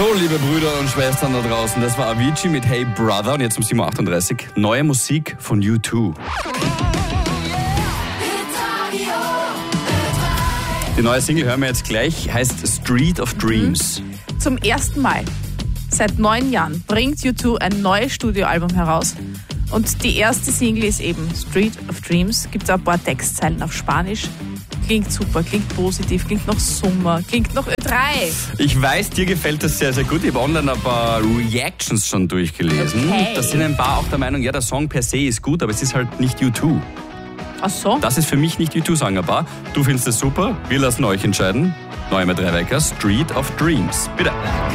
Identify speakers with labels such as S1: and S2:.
S1: So, liebe Brüder und Schwestern da draußen, das war Avicii mit Hey Brother und jetzt um 7.38 Uhr neue Musik von U2. Die neue Single hören wir jetzt gleich, heißt Street of Dreams.
S2: Zum ersten Mal seit 9 Jahren bringt U2 ein neues Studioalbum heraus. Und die erste Single ist eben Street of Dreams. Gibt es ein paar Textzeilen auf Spanisch. Klingt super, klingt positiv, klingt nach Sommer, klingt nach Ö3.
S1: Ich weiß, dir gefällt das sehr, sehr gut. Ich habe online ein paar Reactions schon durchgelesen.
S2: Okay.
S1: Da sind ein paar auch der Meinung, ja, der Song per se ist gut, aber es ist halt nicht U2.
S2: Ach so?
S1: Das ist für mich nicht U2-Sangerbar. Du findest es super, wir lassen euch entscheiden. Neu mit 3 Wecker, Street of Dreams. Bitte.